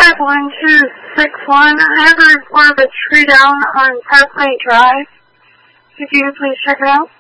1261. I have a report of a tree down on Parkway Drive. If you could please check it out.